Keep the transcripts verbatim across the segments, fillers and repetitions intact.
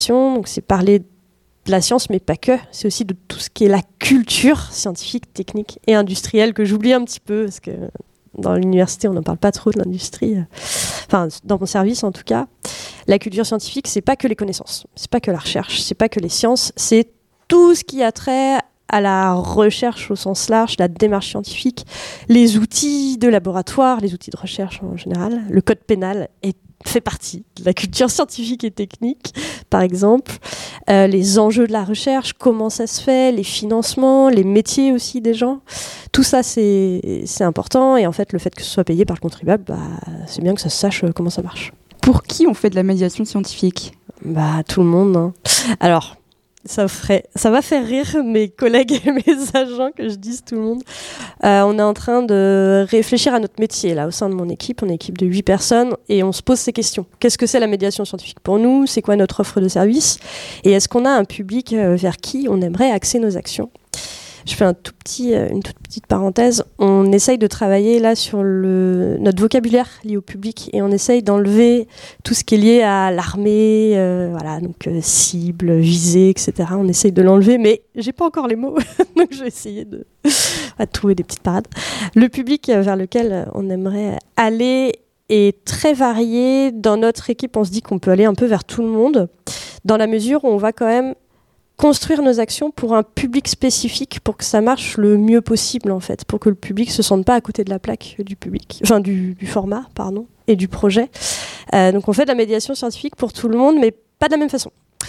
Donc c'est parler de la science, mais pas que. C'est aussi de tout ce qui est la culture scientifique, technique et industrielle que j'oublie un petit peu parce que dans l'université, on n'en parle pas trop de l'industrie. Enfin, dans mon service, en tout cas. La culture scientifique, c'est pas que les connaissances, c'est pas que la recherche, c'est pas que les sciences, c'est tout ce qui a trait à la recherche au sens large, la démarche scientifique, les outils de laboratoire, les outils de recherche en général. Le code pénal est fait partie de la culture scientifique et technique, par exemple. Euh, les enjeux de la recherche, comment ça se fait, les financements, les métiers aussi des gens. Tout ça, c'est, c'est important. Et en fait, le fait que ce soit payé par le contribuable, bah, c'est bien que ça se sache comment ça marche. Pour qui on fait de la médiation scientifique ? Bah, tout le monde. Hein. Alors, ça, ferait, ça va faire rire mes collègues et mes agents que je dise tout le monde. Euh, on est en train de réfléchir à notre métier là au sein de mon équipe. On est une équipe de huit personnes et on se pose ces questions. Qu'est-ce que c'est la médiation scientifique pour nous ? C'est quoi notre offre de service ? Et est-ce qu'on a un public vers qui on aimerait axer nos actions ? Je fais un tout petit, une toute petite parenthèse. On essaye de travailler là sur le, notre vocabulaire lié au public et on essaye d'enlever tout ce qui est lié à l'armée, euh, voilà, donc euh, cible, visée, et cetera. On essaye de l'enlever, mais j'ai pas encore les mots, donc je vais essayer de, de trouver des petites parades. Le public vers lequel on aimerait aller est très varié. Dans notre équipe, on se dit qu'on peut aller un peu vers tout le monde, dans la mesure où on va quand même construire nos actions pour un public spécifique pour que ça marche le mieux possible en fait, pour que le public se sente pas à côté de la plaque du public, enfin du, du format pardon et du projet. Euh, donc on fait de la médiation scientifique pour tout le monde, mais pas de la même façon.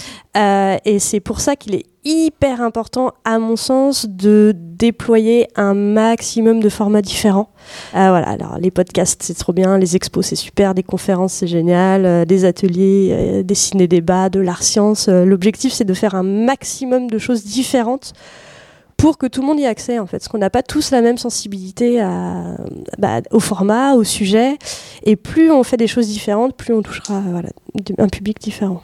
Euh, et c'est pour ça qu'il est hyper important, à mon sens, de déployer un maximum de formats différents. Euh, voilà, alors les podcasts, c'est trop bien, les expos, c'est super, des conférences, c'est génial, euh, des ateliers, euh, des ciné-débats, de l'art-science. Euh, l'objectif, c'est de faire un maximum de choses différentes pour que tout le monde y ait accès, en fait. Parce qu'on n'a pas tous la même sensibilité à, bah, au format, au sujet. Et plus on fait des choses différentes, plus on touchera voilà, un public différent.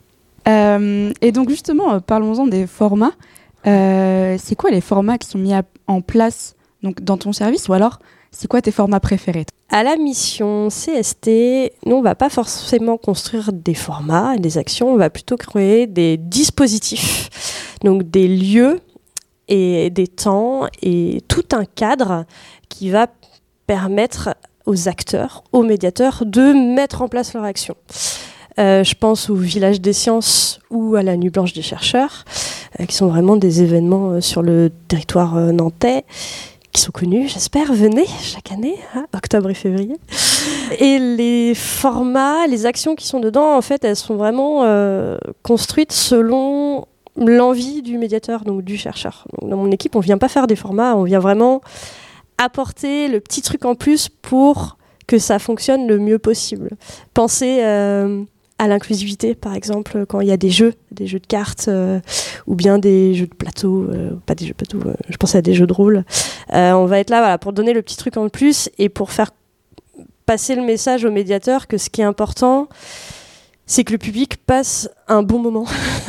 Euh, et donc justement, euh, parlons-en des formats. Euh, c'est quoi les formats qui sont mis à, en place donc, dans ton service, ou alors c'est quoi tes formats préférés ? À la mission C S T, nous on ne va pas forcément construire des formats et des actions, on va plutôt créer des dispositifs, donc des lieux et des temps et tout un cadre qui va permettre aux acteurs, aux médiateurs de mettre en place leur action. Euh, je pense au Village des Sciences ou à la Nuit Blanche des Chercheurs, euh, qui sont vraiment des événements euh, sur le territoire euh, nantais, qui sont connus, j'espère. Venez chaque année, hein, octobre et février. Et les formats, les actions qui sont dedans, en fait, elles sont vraiment euh, construites selon l'envie du médiateur, donc du chercheur. Donc, dans mon équipe, on ne vient pas faire des formats, on vient vraiment apporter le petit truc en plus pour que ça fonctionne le mieux possible. Pensez euh, à l'inclusivité, par exemple, quand il y a des jeux, des jeux de cartes, euh, ou bien des jeux de plateau, euh, pas des jeux de plateau, euh, je pense à des jeux de rôle. Euh, on va être là voilà, pour donner le petit truc en plus et pour faire passer le message au médiateur que ce qui est important, c'est que le public passe un bon moment.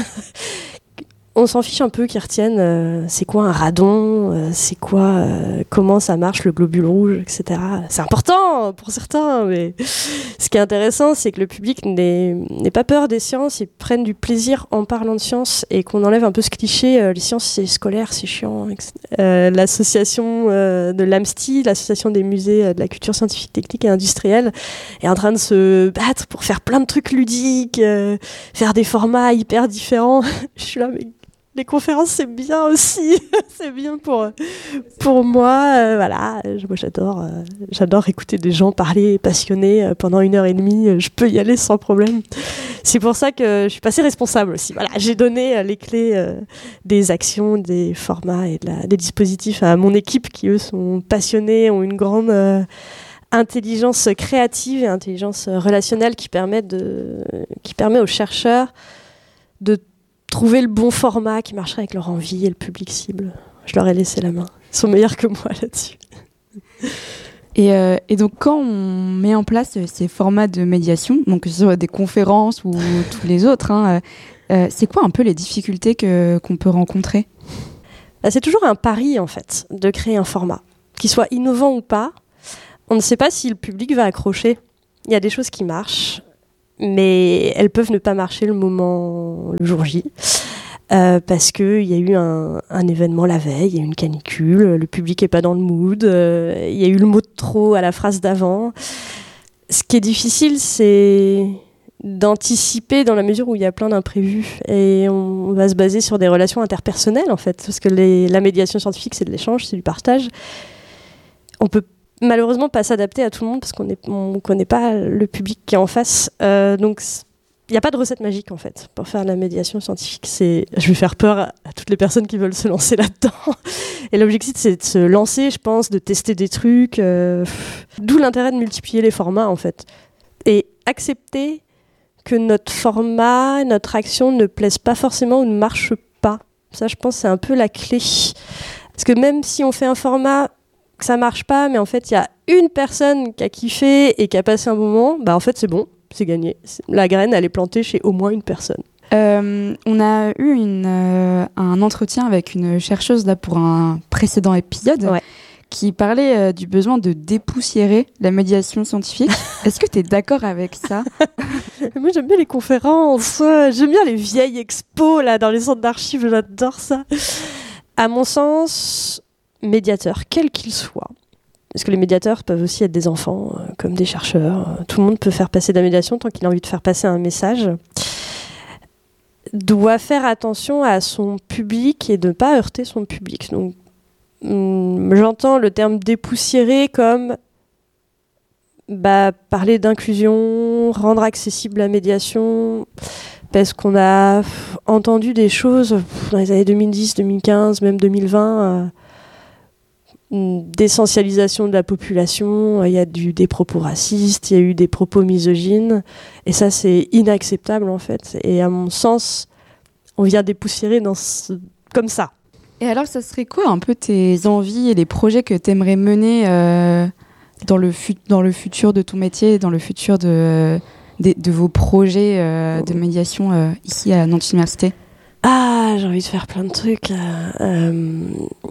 On s'en fiche un peu qu'ils retiennent euh, c'est quoi un radon, euh, c'est quoi, euh, comment ça marche le globule rouge, et cetera. C'est important pour certains, mais ce qui est intéressant, c'est que le public n'ait, n'ait pas peur des sciences, ils prennent du plaisir en parlant de sciences et qu'on enlève un peu ce cliché, euh, les sciences c'est scolaire, c'est chiant. et cetera. Euh, l'association euh, de l'A M S T I, l'association des musées euh, de la culture scientifique, technique et industrielle, est en train de se battre pour faire plein de trucs ludiques, euh, faire des formats hyper différents. Je suis là, mais les conférences, c'est bien aussi. C'est bien pour, pour moi. Euh, voilà, moi, j'adore, euh, j'adore écouter des gens parler passionnés euh, pendant une heure et demie. Euh, je peux y aller sans problème. C'est pour ça que je suis passée responsable aussi. Voilà, j'ai donné euh, les clés euh, des actions, des formats et de la, des dispositifs à mon équipe qui, eux, sont passionnés, ont une grande euh, intelligence créative et intelligence relationnelle qui permet, de, qui permet aux chercheurs de trouver le bon format qui marcherait avec leur envie et le public cible. Je leur ai laissé la main. Ils sont meilleurs que moi là-dessus. Et, euh, et donc, quand on met en place ces formats de médiation, donc que ce soit des conférences ou tous les autres, hein, euh, c'est quoi un peu les difficultés que, qu'on peut rencontrer ? Bah, c'est toujours un pari, en fait, de créer un format. Qu'il soit innovant ou pas, on ne sait pas si le public va accrocher. Il y a des choses qui marchent, mais elles peuvent ne pas marcher le moment, le jour J. Euh, parce qu'il y a eu un, un événement la veille, il y a eu une canicule, le public n'est pas dans le mood, euh, il y a eu le mot de trop à la phrase d'avant. Ce qui est difficile, c'est d'anticiper dans la mesure où il y a plein d'imprévus. Et on va se baser sur des relations interpersonnelles, en fait, parce que les, la médiation scientifique, c'est de l'échange, c'est du partage. On peut malheureusement pas s'adapter à tout le monde parce qu'on ne connaît pas le public qui est en face. Euh, donc, il n'y a pas de recette magique, en fait, pour faire de la médiation scientifique. C'est, je vais faire peur à, à toutes les personnes qui veulent se lancer là-dedans. Et l'objectif, c'est de se lancer, je pense, de tester des trucs. Euh, d'où l'intérêt de multiplier les formats, en fait. Et accepter que notre format, notre action ne plaise pas forcément ou ne marche pas. Ça, je pense, c'est un peu la clé. Parce que même si on fait un format que ça marche pas, mais en fait, il y a une personne qui a kiffé et qui a passé un moment, bah en fait, c'est bon. C'est gagné. La graine, elle est plantée chez au moins une personne. Euh, on a eu une, euh, un entretien avec une chercheuse là, pour un précédent épisode ouais. qui parlait euh, du besoin de dépoussiérer la médiation scientifique. Est-ce que tu es d'accord avec ça? Moi, j'aime bien les conférences. J'aime bien les vieilles expos là, dans les centres d'archives. J'adore ça. À mon sens, médiateur, quel qu'il soit, parce que les médiateurs peuvent aussi être des enfants, euh, comme des chercheurs. Tout le monde peut faire passer de la médiation tant qu'il a envie de faire passer un message. Doit faire attention à son public et de ne pas heurter son public. Donc, hum, j'entends le terme dépoussiérer comme bah, parler d'inclusion, rendre accessible la médiation, parce qu'on a entendu des choses dans les années deux mille dix, deux mille quinze, même deux mille vingt, euh, d'essentialisation de la population, il y a eu des propos racistes, il y a eu des propos misogynes, et ça c'est inacceptable en fait. Et à mon sens, on vient dépoussiérer dans ce... comme ça. Et alors, ça serait quoi un peu tes envies et les projets que tu aimerais mener euh, dans, le fut- dans le futur de ton métier, dans le futur de, de, de vos projets euh, de médiation euh, ici à Nantes Université? Ah, j'ai envie de faire plein de trucs. Euh,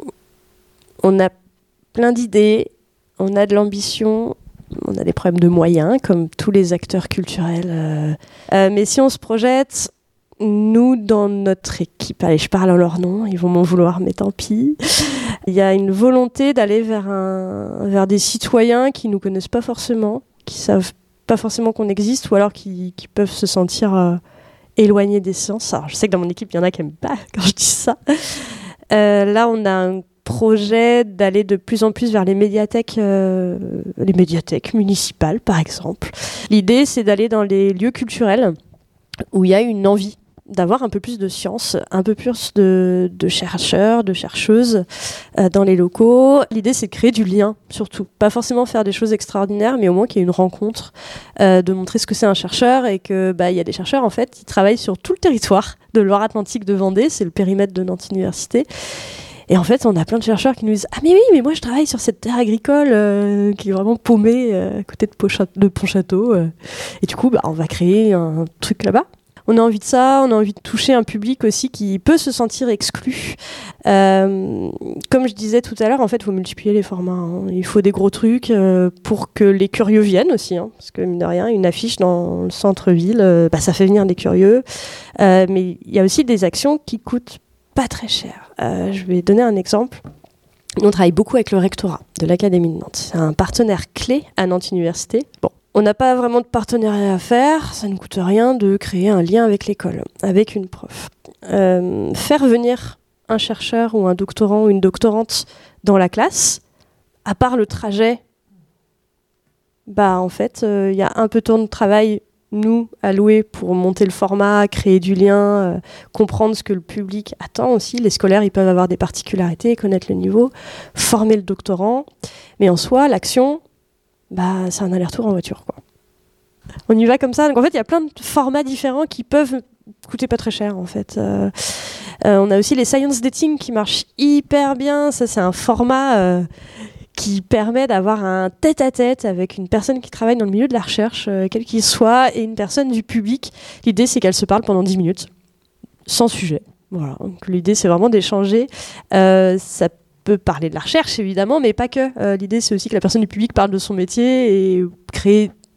on a plein d'idées, on a de l'ambition, on a des problèmes de moyens, comme tous les acteurs culturels. Euh, euh, mais si on se projette, nous, dans notre équipe, allez, je parle en leur nom, ils vont m'en vouloir, mais tant pis. Il y a une volonté d'aller vers, un, vers des citoyens qui ne nous connaissent pas forcément, qui ne savent pas forcément qu'on existe, ou alors qui, qui peuvent se sentir euh, éloignés des sciences. Alors, je sais que dans mon équipe, il y en a qui n'aiment pas quand je dis ça. Euh, là, on a un projet d'aller de plus en plus vers les médiathèques, euh, les médiathèques municipales, par exemple. L'idée, c'est d'aller dans les lieux culturels où il y a une envie d'avoir un peu plus de science, un peu plus de, de chercheurs, de chercheuses euh, dans les locaux. L'idée, c'est de créer du lien, surtout. Pas forcément faire des choses extraordinaires, mais au moins qu'il y ait une rencontre, euh, de montrer ce que c'est un chercheur et que bah, y a des chercheurs, en fait, qui travaillent sur tout le territoire de Loire-Atlantique de Vendée, c'est le périmètre de Nantes Université. Et en fait, on a plein de chercheurs qui nous disent « Ah mais oui, mais moi je travaille sur cette terre agricole euh, qui est vraiment paumée euh, à côté de, Pocha- de Pontchâteau. Euh. » Et du coup, bah, on va créer un truc là-bas. On a envie de ça, on a envie de toucher un public aussi qui peut se sentir exclu. Euh, comme je disais tout à l'heure, en fait, il faut multiplier les formats. Hein. Il faut des gros trucs euh, pour que les curieux viennent aussi. Hein, parce que, mine de rien, une affiche dans le centre-ville, euh, bah, ça fait venir des curieux. Euh, mais il y a aussi des actions qui coûtent pas très cher. Euh, je vais donner un exemple. On travaille beaucoup avec le rectorat de l'Académie de Nantes. C'est un partenaire clé à Nantes Université. Bon, on n'a pas vraiment de partenariat à faire. Ça ne coûte rien de créer un lien avec l'école, avec une prof. Euh, faire venir un chercheur ou un doctorant ou une doctorante dans la classe, à part le trajet, bah en fait, il euh, y a un peu de temps de travail nous, alloués pour monter le format, créer du lien, euh, comprendre ce que le public attend aussi. Les scolaires, ils peuvent avoir des particularités, connaître le niveau, former le doctorant. Mais en soi, l'action, bah, c'est un aller-retour en voiture, quoi. On y va comme ça. Donc en fait, il y a plein de formats différents qui peuvent coûter pas très cher, en fait. Euh, euh, on a aussi les science dating qui marchent hyper bien. Ça, c'est un format... Euh, qui permet d'avoir un tête-à-tête avec une personne qui travaille dans le milieu de la recherche, euh, quel qu'il soit, et une personne du public. L'idée, c'est qu'elle se parle pendant dix minutes, sans sujet. Voilà. Donc, l'idée, c'est vraiment d'échanger. Euh, ça peut parler de la recherche, évidemment, mais pas que. Euh, l'idée, c'est aussi que la personne du public parle de son métier et créer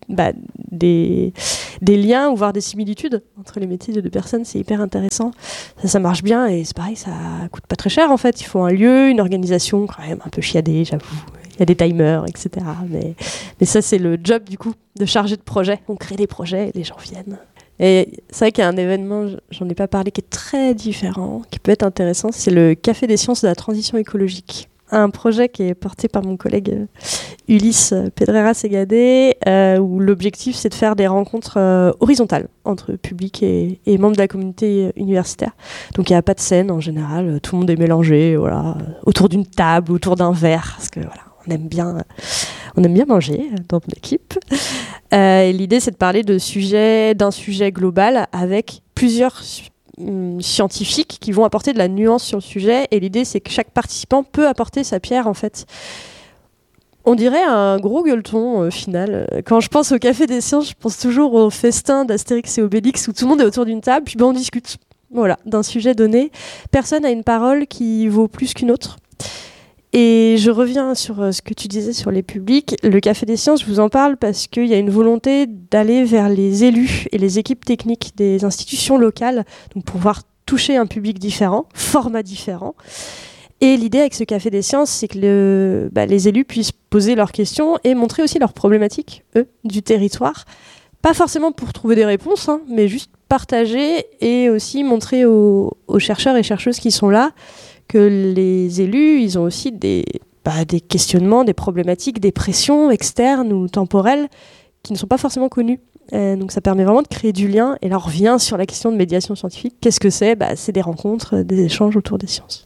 bah, des, des liens ou voire des similitudes entre les métiers des deux personnes. C'est hyper intéressant. Ça, ça marche bien et c'est pareil, ça coûte pas très cher en fait. Il faut un lieu, une organisation quand même un peu chiadée, j'avoue. Il y a des timers, et cetera. Mais, mais ça, c'est le job du coup de chargé de projet. On crée des projets et les gens viennent. Et c'est vrai qu'il y a un événement, j'en ai pas parlé, qui est très différent, qui peut être intéressant. C'est le Café des sciences de la transition écologique. Un projet qui est porté par mon collègue euh, Ulysse Pedreira Segadé, euh, où l'objectif c'est de faire des rencontres euh, horizontales entre public et, et membres de la communauté universitaire. Donc il n'y a pas de scène en général, tout le monde est mélangé, voilà, autour d'une table, autour d'un verre, parce que voilà, on aime bien, on aime bien manger dans mon équipe. Euh, et l'idée c'est de parler de sujets, d'un sujet global avec plusieurs scientifiques qui vont apporter de la nuance sur le sujet, et l'idée c'est que chaque participant peut apporter sa pierre en fait. On dirait un gros gueuleton euh, final. Quand je pense au Café des Sciences, je pense toujours au festin d'Astérix et Obélix où tout le monde est autour d'une table, puis ben on discute, voilà, d'un sujet donné. Personne n'a une parole qui vaut plus qu'une autre. Et je reviens sur euh, ce que tu disais sur les publics. Le Café des Sciences, je vous en parle parce qu'il y a une volonté d'aller vers les élus et les équipes techniques des institutions locales, donc pour pouvoir toucher un public différent, format différent. Et l'idée avec ce Café des Sciences, c'est que le, bah, les élus puissent poser leurs questions et montrer aussi leurs problématiques, eux, du territoire. Pas forcément pour trouver des réponses, hein, mais juste partager et aussi montrer aux, aux chercheurs et chercheuses qui sont là que les élus, ils ont aussi des, bah, des questionnements, des problématiques, des pressions externes ou temporelles qui ne sont pas forcément connues. Euh, donc ça permet vraiment de créer du lien. Et là, on revient sur la question de médiation scientifique. Qu'est-ce que c'est ? Bah, c'est des rencontres, des échanges autour des sciences.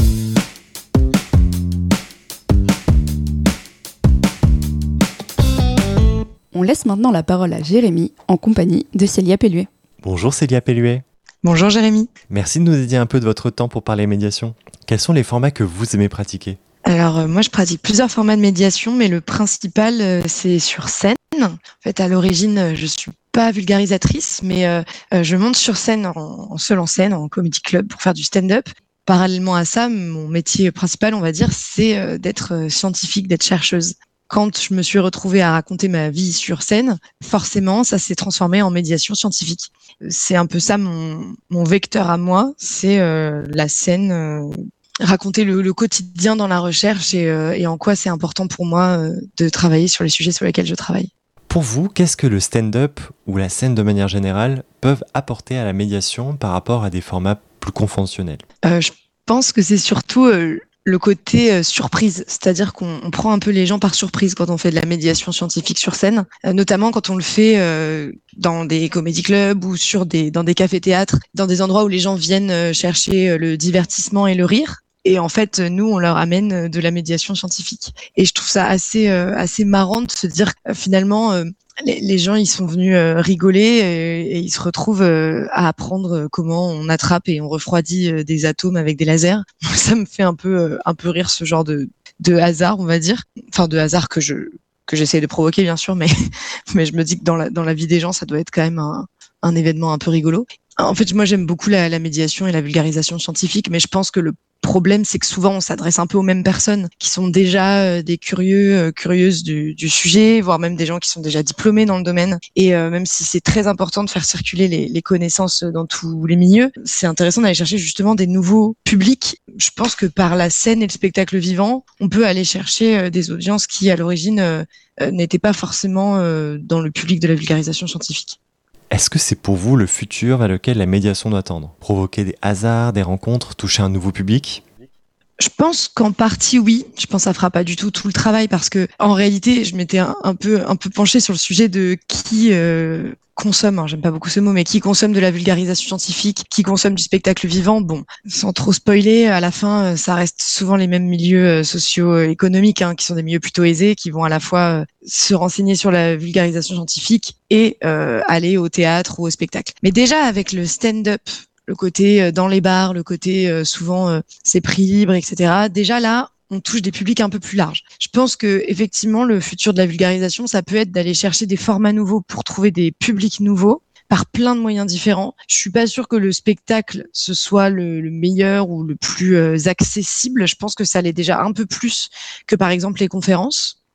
On laisse maintenant la parole à Jérémy en compagnie de Célia Pelluet. Bonjour Célia Pelluet. Bonjour Jérémy. Merci de nous dédier un peu de votre temps pour parler médiation. Quels sont les formats que vous aimez pratiquer ? Alors euh, moi je pratique plusieurs formats de médiation, mais le principal euh, c'est sur scène. En fait à l'origine euh, je suis pas vulgarisatrice, mais euh, euh, je monte sur scène en, en seule en scène, en comedy club pour faire du stand-up. Parallèlement à ça, mon métier principal on va dire c'est euh, d'être euh, scientifique, d'être chercheuse. Quand je me suis retrouvée à raconter ma vie sur scène, forcément, ça s'est transformé en médiation scientifique. C'est un peu ça mon, mon vecteur à moi, c'est euh, la scène, euh, raconter le, le quotidien dans la recherche et, euh, et en quoi c'est important pour moi euh, de travailler sur les sujets sur lesquels je travaille. Pour vous, qu'est-ce que le stand-up ou la scène de manière générale peuvent apporter à la médiation par rapport à des formats plus conventionnels ? euh, Je pense que c'est surtout... Euh, le côté euh, surprise, c'est-à-dire qu'on on prend un peu les gens par surprise quand on fait de la médiation scientifique sur scène, euh, notamment quand on le fait euh, dans des comédie clubs ou sur des dans des cafés-théâtres, dans des endroits où les gens viennent euh, chercher euh, le divertissement et le rire. Et en fait, nous, on leur amène de la médiation scientifique. Et je trouve ça assez euh, assez marrant de se dire euh, finalement. Euh, Les, les gens, ils sont venus euh, rigoler et, et ils se retrouvent euh, à apprendre comment on attrape et on refroidit euh, des atomes avec des lasers. Ça me fait un peu euh, un peu rire ce genre de de hasard, on va dire. Enfin, de hasard que je que j'essaie de provoquer, bien sûr, mais mais je me dis que dans la dans la vie des gens, ça doit être quand même un un événement un peu rigolo. En fait, moi, j'aime beaucoup la, la médiation et la vulgarisation scientifique, mais je pense que le problème, c'est que souvent, on s'adresse un peu aux mêmes personnes qui sont déjà euh, des curieux, euh, curieuses du, du sujet, voire même des gens qui sont déjà diplômés dans le domaine. Et euh, même si c'est très important de faire circuler les, les connaissances dans tous les milieux, c'est intéressant d'aller chercher justement des nouveaux publics. Je pense que par la scène et le spectacle vivant, on peut aller chercher euh, des audiences qui, à l'origine, euh, euh, n'étaient pas forcément euh, dans le public de la vulgarisation scientifique. Est-ce que c'est pour vous le futur vers lequel la médiation doit tendre ? Provoquer des hasards, des rencontres, toucher un nouveau public ? Je pense qu'en partie oui. Je pense que ça fera pas du tout tout le travail parce que en réalité, je m'étais un, un peu un peu penchée sur le sujet de qui euh, consomme. Alors, j'aime pas beaucoup ce mot, mais qui consomme de la vulgarisation scientifique, qui consomme du spectacle vivant. Bon, sans trop spoiler, à la fin, ça reste souvent les mêmes milieux socio-économiques hein, qui sont des milieux plutôt aisés, qui vont à la fois se renseigner sur la vulgarisation scientifique et euh, aller au théâtre ou au spectacle. Mais déjà avec le stand-up, le côté dans les bars, le côté euh, souvent euh, c'est prix libre, et cetera. Déjà là, on touche des publics un peu plus larges. Je pense que effectivement, le futur de la vulgarisation, ça peut être d'aller chercher des formats nouveaux pour trouver des publics nouveaux par plein de moyens différents. Je suis pas sûre que le spectacle ce soit le, le meilleur ou le plus euh, accessible. Je pense que ça l'est déjà un peu plus que par exemple les conférences.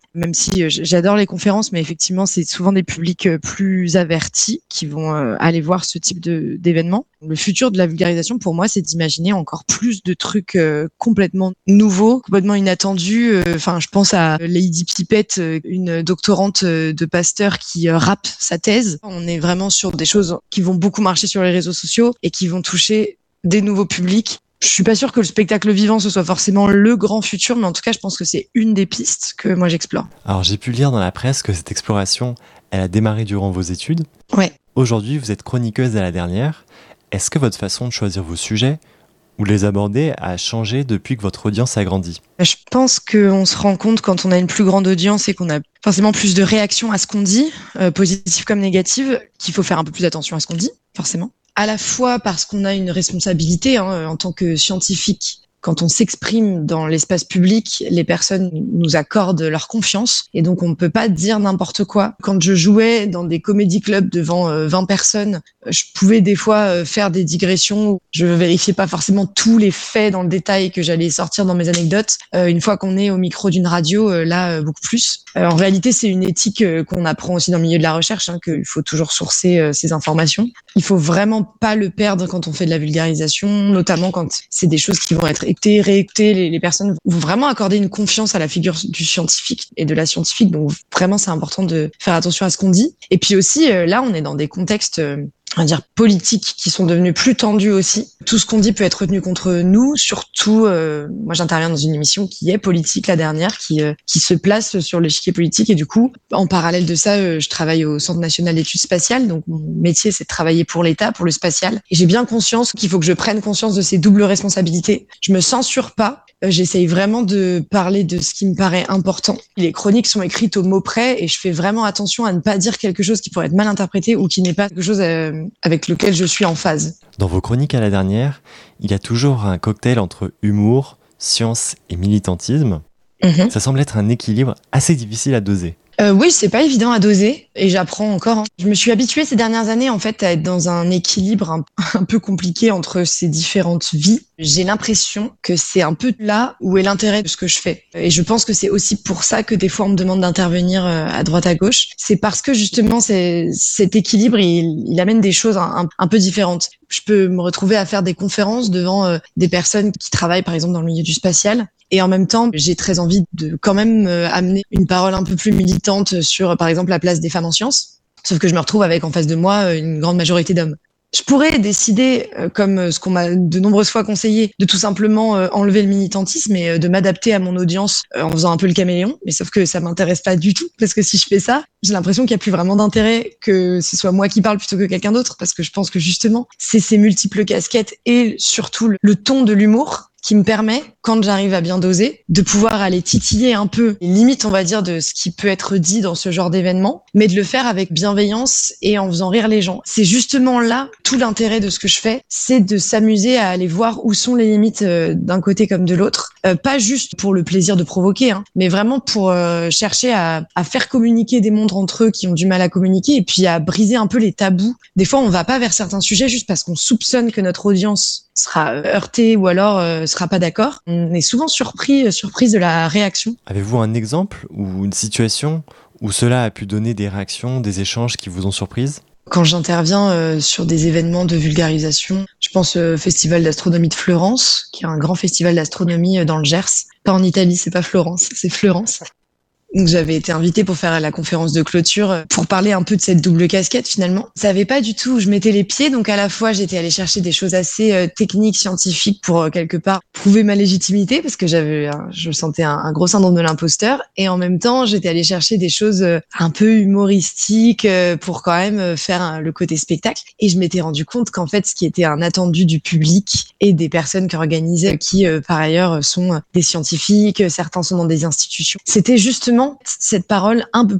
même si euh, j'adore les conférences, mais effectivement, c'est souvent des publics euh, plus avertis qui vont euh, aller voir ce type de, d'événements. Le futur de la vulgarisation, pour moi, c'est d'imaginer encore plus de trucs euh, complètement nouveaux, complètement inattendus. Enfin, euh, je pense à Lady Pipette, euh, une doctorante euh, de Pasteur qui euh, rappe sa thèse. On est vraiment sur des choses qui vont beaucoup marcher sur les réseaux sociaux et qui vont toucher des nouveaux publics. Je suis pas sûre que le spectacle vivant ce soit forcément le grand futur, mais en tout cas, je pense que c'est une des pistes que moi j'explore. Alors, j'ai pu lire dans la presse que cette exploration, elle a démarré durant vos études. Ouais. Aujourd'hui, vous êtes chroniqueuse à la dernière. Est-ce que votre façon de choisir vos sujets ou de les aborder a changé depuis que votre audience a grandi ? Je pense qu'on se rend compte quand on a une plus grande audience et qu'on a forcément plus de réactions à ce qu'on dit, euh, positives comme négatives, qu'il faut faire un peu plus attention à ce qu'on dit, forcément. À la fois parce qu'on a une responsabilité hein, en tant que scientifique. Quand on s'exprime dans l'espace public, les personnes nous accordent leur confiance et donc on ne peut pas dire n'importe quoi. Quand je jouais dans des comédie clubs devant euh, vingt personnes, je pouvais des fois euh, faire des digressions où je vérifiais pas forcément tous les faits dans le détail que j'allais sortir dans mes anecdotes. Euh, une fois qu'on est au micro d'une radio, euh, là, euh, beaucoup plus. Euh, en réalité, c'est une éthique euh, qu'on apprend aussi dans le milieu de la recherche, hein, qu'il faut toujours sourcer euh, ces informations. Il faut vraiment pas le perdre quand on fait de la vulgarisation, notamment quand c'est des choses qui vont être écoutées, réécoutées. Les, les personnes vont vraiment accorder une confiance à la figure du scientifique et de la scientifique. Donc vraiment, c'est important de faire attention à ce qu'on dit. Et puis aussi, euh, là, on est dans des contextes... Euh, on va dire politiques qui sont devenus plus tendus aussi. Tout ce qu'on dit peut être retenu contre nous, surtout euh, moi j'interviens dans une émission qui est politique, la dernière, qui euh, qui se place sur l'échiquier politique et du coup, en parallèle de ça, euh, je travaille au Centre national d'études spatiales, donc mon métier c'est de travailler pour l'État, pour le spatial et j'ai bien conscience qu'il faut que je prenne conscience de ces doubles responsabilités. Je me censure pas. J'essaye vraiment de parler de ce qui me paraît important. Les chroniques sont écrites au mot près et je fais vraiment attention à ne pas dire quelque chose qui pourrait être mal interprété ou qui n'est pas quelque chose avec lequel je suis en phase. Dans vos chroniques à la dernière, il y a toujours un cocktail entre humour, science et militantisme. Mmh. Ça semble être un équilibre assez difficile à doser. Euh, oui, c'est pas évident à doser et j'apprends encore. Hein. Je me suis habituée ces dernières années en fait à être dans un équilibre un, un peu compliqué entre ces différentes vies. J'ai l'impression que c'est un peu là où est l'intérêt de ce que je fais. Et je pense que c'est aussi pour ça que des fois on me demande d'intervenir à droite à gauche. C'est parce que justement c'est, cet équilibre il, il amène des choses un, un, un peu différentes. Je peux me retrouver à faire des conférences devant euh, des personnes qui travaillent par exemple dans le milieu du spatial. Et en même temps, j'ai très envie de quand même euh, amener une parole un peu plus militante sur, par exemple, la place des femmes en sciences. Sauf que je me retrouve avec en face de moi une grande majorité d'hommes. Je pourrais décider, euh, comme ce qu'on m'a de nombreuses fois conseillé, de tout simplement euh, enlever le militantisme et euh, de m'adapter à mon audience euh, en faisant un peu le caméléon. Mais sauf que ça m'intéresse pas du tout, parce que si je fais ça, j'ai l'impression qu'il y a plus vraiment d'intérêt que ce soit moi qui parle plutôt que quelqu'un d'autre, parce que je pense que justement, c'est ces multiples casquettes et surtout le, le ton de l'humour qui me permet, quand j'arrive à bien doser, de pouvoir aller titiller un peu les limites, on va dire, de ce qui peut être dit dans ce genre d'événement, mais de le faire avec bienveillance et en faisant rire les gens. C'est justement là tout l'intérêt de ce que je fais, c'est de s'amuser à aller voir où sont les limites euh, d'un côté comme de l'autre, euh, pas juste pour le plaisir de provoquer, hein, mais vraiment pour euh, chercher à, à faire communiquer des mondes entre eux qui ont du mal à communiquer et puis à briser un peu les tabous. Des fois, on va pas vers certains sujets juste parce qu'on soupçonne que notre audience sera heurtée ou alors euh, sera pas d'accord. On est souvent surpris, surprise de la réaction. Avez-vous un exemple ou une situation où cela a pu donner des réactions, des échanges qui vous ont surprise ? Quand j'interviens euh, sur des événements de vulgarisation, je pense au Festival d'astronomie de Fleurance, qui est un grand festival d'astronomie dans le Gers. Pas en Italie, c'est pas Florence, c'est Fleurance. Donc j'avais été invitée pour faire la conférence de clôture pour parler un peu de cette double casquette finalement. Je savais pas du tout où je mettais les pieds, donc à la fois j'étais allée chercher des choses assez euh, techniques, scientifiques pour euh, quelque part prouver ma légitimité parce que j'avais, euh, je sentais un, un gros syndrome de l'imposteur, et en même temps j'étais allée chercher des choses euh, un peu humoristiques euh, pour quand même euh, faire un, le côté spectacle. Et je m'étais rendu compte qu'en fait ce qui était un attendu du public et des personnes qui organisaient, qui euh, par ailleurs sont des scientifiques, certains sont dans des institutions, c'était justement cette parole un peu plus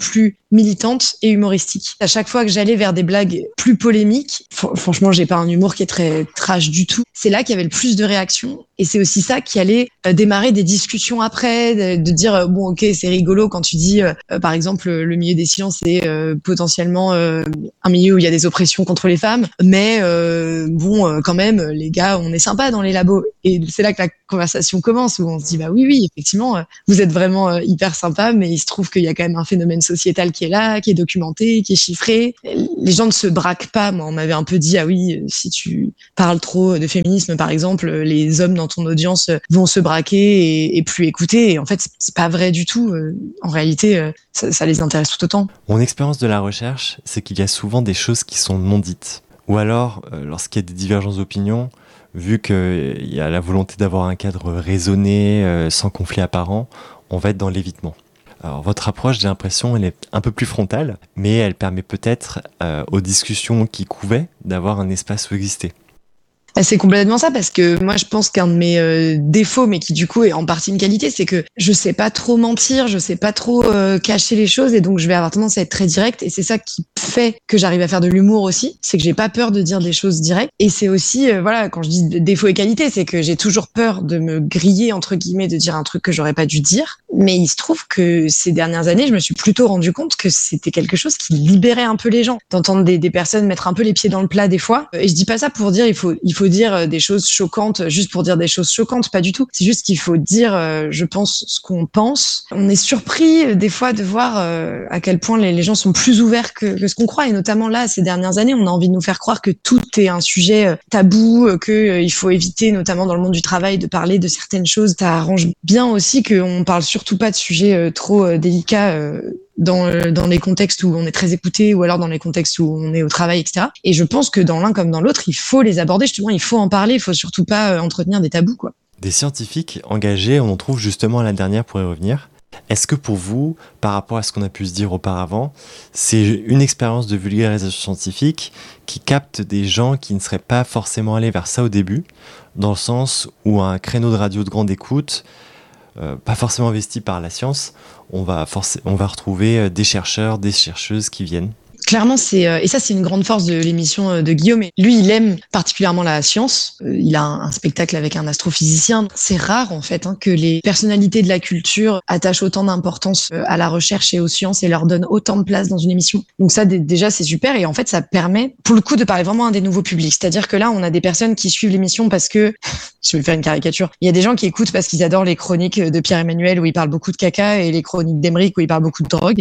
militante et humoristique. À chaque fois que j'allais vers des blagues plus polémiques, fr- franchement, j'ai pas un humour qui est très trash du tout. C'est là qu'il y avait le plus de réactions. Et c'est aussi ça qui allait euh, démarrer des discussions après, de, de dire, euh, bon, ok, c'est rigolo quand tu dis, euh, euh, par exemple, le milieu des silences, c'est euh, potentiellement euh, un milieu où il y a des oppressions contre les femmes, mais euh, bon, euh, quand même, les gars, on est sympa dans les labos. Et c'est là que la conversation commence, où on se dit, bah oui, oui, effectivement, euh, vous êtes vraiment euh, hyper sympa, mais il se trouve qu'il y a quand même un phénomène sociétal qui est là, qui est documenté, qui est chiffré. Les gens ne se braquent pas. Moi, on m'avait un peu dit, ah oui, si tu parles trop de féminisme, par exemple, les hommes dans ton audience vont se braquer et, et plus écouter. Et en fait, c'est pas vrai du tout. En réalité, ça, ça les intéresse tout autant. Mon expérience de la recherche, c'est qu'il y a souvent des choses qui sont non dites. Ou alors, euh, lorsqu'il y a des divergences d'opinion, vu qu'il y a la volonté d'avoir un cadre raisonné, euh, sans conflit apparent, on va être dans l'évitement. Alors, votre approche, j'ai l'impression, elle est un peu plus frontale, mais elle permet peut-être euh, aux discussions qui couvaient d'avoir un espace où exister. C'est complètement ça, parce que moi je pense qu'un de mes euh, défauts, mais qui du coup est en partie une qualité, c'est que je sais pas trop mentir, je sais pas trop euh, cacher les choses, et donc je vais avoir tendance à être très directe, et c'est ça qui fait que j'arrive à faire de l'humour aussi, c'est que j'ai pas peur de dire des choses directes. Et c'est aussi, euh, voilà, quand je dis défaut et qualité, c'est que j'ai toujours peur de me griller, entre guillemets, de dire un truc que j'aurais pas dû dire. Mais il se trouve que ces dernières années, je me suis plutôt rendu compte que c'était quelque chose qui libérait un peu les gens, d'entendre des, des personnes mettre un peu les pieds dans le plat des fois. Et je dis pas ça pour dire il faut il faut dire des choses choquantes juste pour dire des choses choquantes, pas du tout. C'est juste qu'il faut dire, euh, je pense, ce qu'on pense. On est surpris euh, des fois de voir euh, à quel point les, les gens sont plus ouverts que, que ce qu'on croit. Et notamment là, ces dernières années, on a envie de nous faire croire que tout est un sujet euh, tabou, euh, que euh, il faut éviter, notamment dans le monde du travail, de parler de certaines choses. Ça arrange bien aussi qu'on parle surtout pas de sujets euh, trop euh, délicats euh, dans dans les contextes où on est très écouté, ou alors dans les contextes où on est au travail, et cetera. Et je pense que dans l'un comme dans l'autre, il faut les aborder, justement, il faut en parler, il faut surtout pas euh, entretenir des tabous, quoi. Des scientifiques engagés, on en trouve justement à la dernière pour y revenir. Est-ce que pour vous, par rapport à ce qu'on a pu se dire auparavant, c'est une expérience de vulgarisation scientifique qui capte des gens qui ne seraient pas forcément allés vers ça au début, dans le sens où un créneau de radio de grande écoute, euh, pas forcément investi par la science, on va, forc- on va retrouver des chercheurs, des chercheuses qui viennent? Clairement, c'est euh, et ça c'est une grande force de l'émission euh, de Guillaume. Et lui, il aime particulièrement la science. Euh, il a un, un spectacle avec un astrophysicien. C'est rare en fait hein, que les personnalités de la culture attachent autant d'importance euh, à la recherche et aux sciences et leur donnent autant de place dans une émission. Donc ça d- déjà c'est super, et en fait ça permet pour le coup de parler vraiment à des nouveaux publics. C'est-à-dire que là on a des personnes qui suivent l'émission parce que je vais faire une caricature. Il y a des gens qui écoutent parce qu'ils adorent les chroniques de Pierre-Emmanuel où il parle beaucoup de caca, et les chroniques d'Emeric où il parle beaucoup de drogue.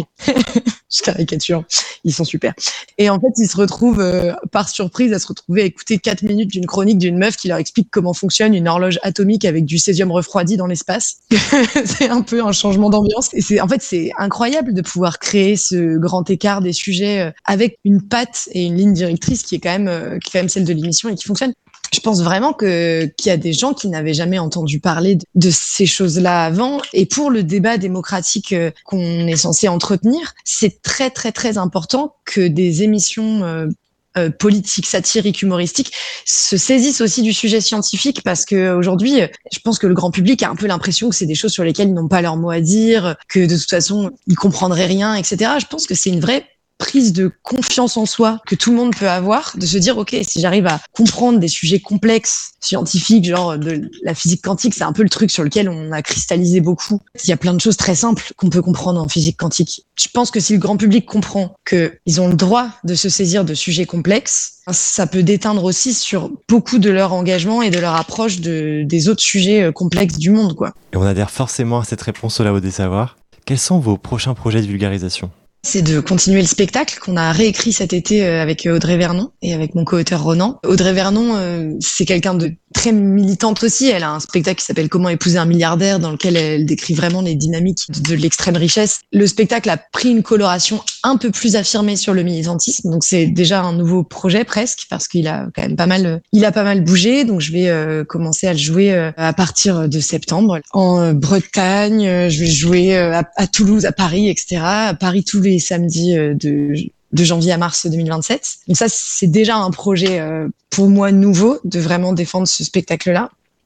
Je caricature. Ils sont super. Et en fait, ils se retrouvent, euh, par surprise, à se retrouver à écouter quatre minutes d'une chronique d'une meuf qui leur explique comment fonctionne une horloge atomique avec du césium refroidi dans l'espace. C'est un peu un changement d'ambiance. Et c'est, en fait, c'est incroyable de pouvoir créer ce grand écart des sujets euh, avec une patte et une ligne directrice qui est quand même, euh, qui est quand même celle de l'émission et qui fonctionne. Je pense vraiment que qu'il y a des gens qui n'avaient jamais entendu parler de, de ces choses-là avant. Et pour le débat démocratique euh, qu'on est censé entretenir, c'est très très très important que des émissions euh, euh, politiques, satiriques, humoristiques se saisissent aussi du sujet scientifique, parce que aujourd'hui, je pense que le grand public a un peu l'impression que c'est des choses sur lesquelles ils n'ont pas leur mot à dire, que de toute façon ils comprendraient rien, et cetera. Je pense que c'est une vraie prise de confiance en soi que tout le monde peut avoir, de se dire ok, si j'arrive à comprendre des sujets complexes scientifiques, genre de la physique quantique, c'est un peu le truc sur lequel on a cristallisé beaucoup. Il y a plein de choses très simples qu'on peut comprendre en physique quantique. Je pense que si le grand public comprend que ils ont le droit de se saisir de sujets complexes, ça peut déteindre aussi sur beaucoup de leur engagement et de leur approche de, des autres sujets complexes du monde, quoi. Et on adhère forcément à cette réponse au Labo des Savoirs. Quels sont vos prochains projets de vulgarisation ? C'est de continuer le spectacle qu'on a réécrit cet été avec Audrey Vernon et avec mon co-auteur Ronan. Audrey Vernon, euh, c'est quelqu'un de très militante aussi. Elle a un spectacle qui s'appelle Comment épouser un milliardaire, dans lequel elle décrit vraiment les dynamiques de, de l'extrême richesse. Le spectacle a pris une coloration un peu plus affirmée sur le militantisme, donc c'est déjà un nouveau projet presque, parce qu'il a quand même pas mal, il a pas mal bougé. Donc je vais euh, commencer à le jouer euh, à partir de septembre en euh, Bretagne. Euh, je vais jouer euh, à, à Toulouse, à Paris, et cetera. À Paris tous les samedis euh, de de janvier à mars deux mille vingt-sept. Donc ça, c'est déjà un projet euh, pour moi nouveau, de vraiment défendre ce spectacle-là.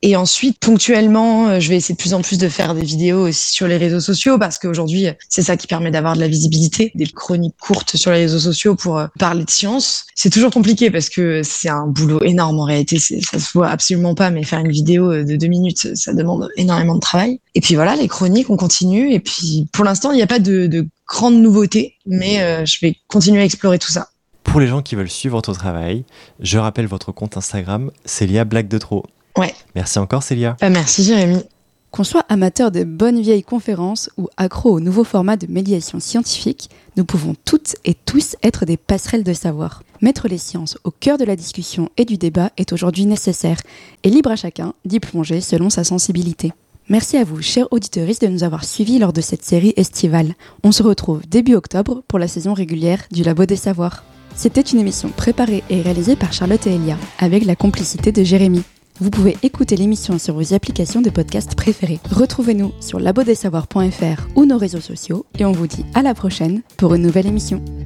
Et ensuite, ponctuellement, je vais essayer de plus en plus de faire des vidéos aussi sur les réseaux sociaux parce qu'aujourd'hui, c'est ça qui permet d'avoir de la visibilité, des chroniques courtes sur les réseaux sociaux pour parler de science. C'est toujours compliqué parce que c'est un boulot énorme en réalité, c'est, ça se voit absolument pas, mais faire une vidéo de deux minutes, ça demande énormément de travail. Et puis voilà, les chroniques, on continue. Et puis pour l'instant, il n'y a pas de, de grandes nouveautés, mais euh, je vais continuer à explorer tout ça. Pour les gens qui veulent suivre votre travail, je rappelle votre compte Instagram, Célia Blague de Trop. Ouais. Merci encore Célia. Bah, merci Jérémy. Qu'on soit amateur de bonnes vieilles conférences ou accro au nouveau format de médiation scientifique, nous pouvons toutes et tous être des passerelles de savoir. Mettre les sciences au cœur de la discussion et du débat est aujourd'hui nécessaire, et libre à chacun d'y plonger selon sa sensibilité. Merci à vous, chers auditeurs, de nous avoir suivis lors de cette série estivale. On se retrouve début octobre pour la saison régulière du Labo des Savoirs. C'était une émission préparée et réalisée par Charlotte et Elia, avec la complicité de Jérémy. Vous pouvez écouter l'émission sur vos applications de podcast préférées. Retrouvez-nous sur labo des savoirs point f r ou nos réseaux sociaux et on vous dit à la prochaine pour une nouvelle émission.